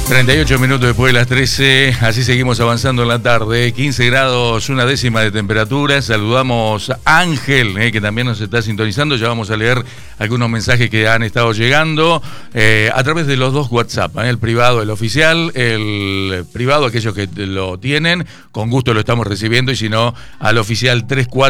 38 minutos después de las 13, así seguimos avanzando en la tarde, 15 grados, una décima de temperatura. Saludamos a Ángel, que también nos está sintonizando. Ya vamos a leer algunos mensajes que han estado llegando a través de los dos WhatsApp, el privado, el oficial, el privado, aquellos que lo tienen, con gusto lo estamos recibiendo, y si no, al oficial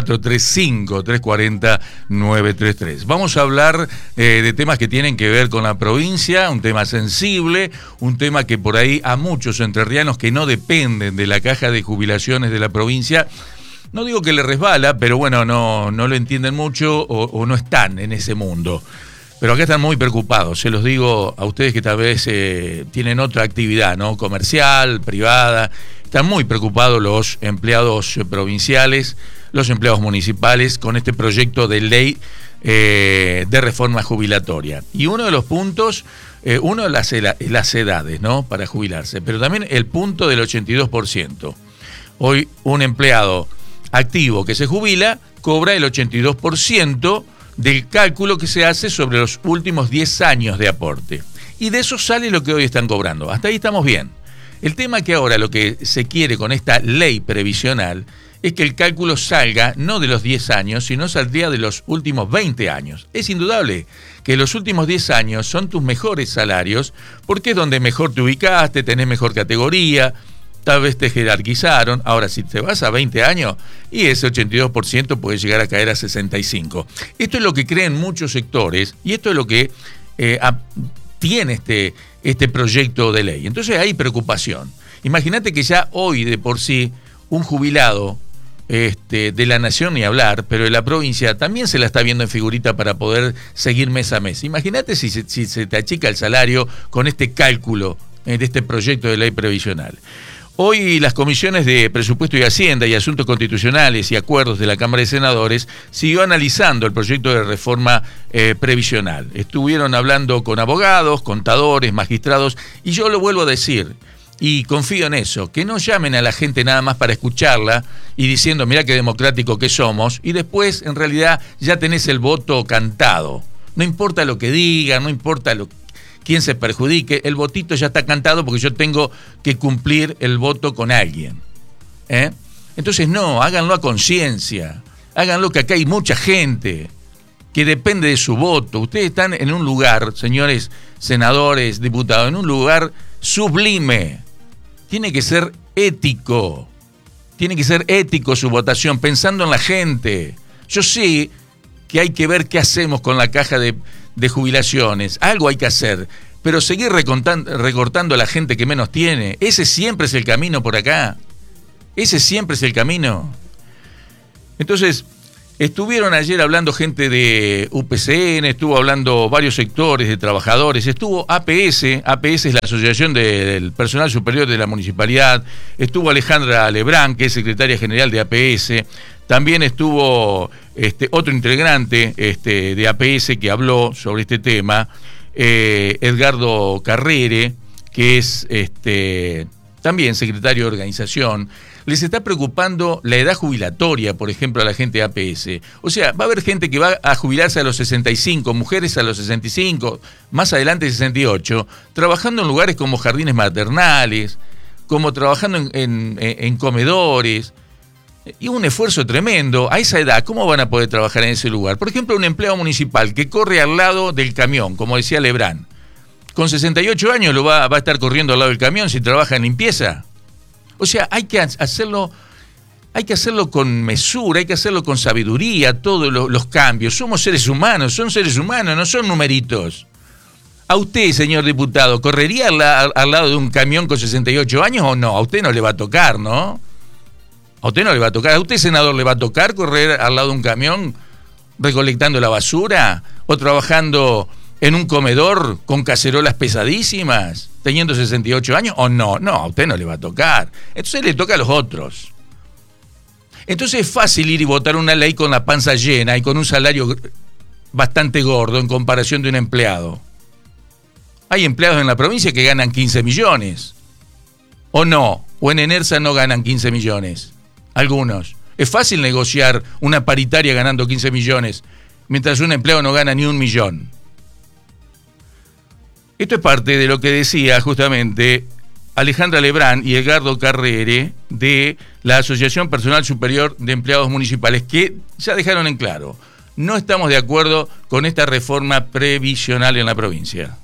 3435-340-933. Vamos a hablar de temas que tienen que ver con la provincia, un tema sensible, un tema que por ahí a muchos entrerrianos que no dependen de la caja de jubilaciones de la provincia, no digo que le resbala, pero bueno, no lo entienden mucho o no están en ese mundo. Pero acá están muy preocupados, se los digo a ustedes que tal vez tienen otra actividad, ¿no? Comercial, privada. Están muy preocupados los empleados provinciales, los empleados municipales con este proyecto de ley de reforma jubilatoria. Y uno de los puntos, uno las edades, ¿no? Para jubilarse, pero también el punto del 82%. Hoy un empleado activo que se jubila cobra el 82% del cálculo que se hace sobre los últimos 10 años de aporte. Y de eso sale lo que hoy están cobrando. Hasta ahí estamos bien. El tema que ahora lo que se quiere con esta ley previsional es que el cálculo salga no de los 10 años, sino saldría de los últimos 20 años. Es indudable que los últimos 10 años son tus mejores salarios, porque es donde mejor te ubicaste, tenés mejor categoría, tal vez te jerarquizaron. Ahora, si te vas a 20 años, y ese 82% puede llegar a caer a 65%. Esto es lo que creen muchos sectores, y esto es lo que tiene este proyecto de ley. Entonces hay preocupación. Imagínate que ya hoy de por sí un jubilado de la nación ni hablar, pero de la provincia también se la está viendo en figurita para poder seguir mes a mes. Imagínate si se te achica el salario con este cálculo de este proyecto de ley previsional. Hoy las comisiones de Presupuesto y Hacienda y Asuntos Constitucionales y Acuerdos de la Cámara de Senadores siguió analizando el proyecto de reforma previsional. Estuvieron hablando con abogados, contadores, magistrados, y yo lo vuelvo a decir, y confío en eso, que no llamen a la gente nada más para escucharla y diciendo mirá qué democrático que somos, y después en realidad ya tenés el voto cantado. No importa lo que digan, no importa quién se perjudique, el votito ya está cantado porque yo tengo que cumplir el voto con alguien. Entonces no, háganlo a conciencia, háganlo, que acá hay mucha gente que depende de su voto. Ustedes están en un lugar, señores senadores, diputados, en un lugar sublime. Tiene que ser ético su votación, pensando en la gente. Yo sé que hay que ver qué hacemos con la caja de jubilaciones, algo hay que hacer, pero seguir recortando a la gente que menos tiene, ese siempre es el camino por acá, ese siempre es el camino. Entonces, estuvieron ayer hablando gente de UPCN, estuvo hablando varios sectores de trabajadores, estuvo APS es la Asociación del Personal Superior de la Municipalidad, estuvo Alejandra Lebrán, que es secretaria general de APS, también estuvo otro integrante de APS que habló sobre este tema, Edgardo Carrere, que es también secretario de organización. Les está preocupando la edad jubilatoria, por ejemplo, a la gente de APS. O sea, va a haber gente que va a jubilarse a los 65, mujeres a los 65, más adelante 68, trabajando en lugares como jardines maternales, como trabajando en comedores, y un esfuerzo tremendo. A esa edad, ¿cómo van a poder trabajar en ese lugar? Por ejemplo, un empleado municipal que corre al lado del camión, como decía Lebrán, con 68 años lo va a estar corriendo al lado del camión si trabaja en limpieza. O sea, hay que hacerlo con mesura, hay que hacerlo con sabiduría, todos los cambios. Somos seres humanos, son seres humanos, no son numeritos. ¿A usted, señor diputado, correría al lado de un camión con 68 años o no? A usted no le va a tocar, ¿no? A usted no le va a tocar. ¿A usted, senador, le va a tocar correr al lado de un camión recolectando la basura o trabajando en un comedor con cacerolas pesadísimas, teniendo 68 años, o no? No, a usted no le va a tocar. Entonces le toca a los otros. Entonces es fácil ir y votar una ley con la panza llena y con un salario bastante gordo en comparación de un empleado. Hay empleados en la provincia que ganan 15 millones. ¿O no? O en Enersa no ganan 15 millones. Algunos. Es fácil negociar una paritaria ganando 15 millones, mientras un empleado no gana ni 1 millón. Esto es parte de lo que decía justamente Alejandra Lebrán y Edgardo Carrere de la Asociación Personal Superior de Empleados Municipales, que ya dejaron en claro, no estamos de acuerdo con esta reforma previsional en la provincia.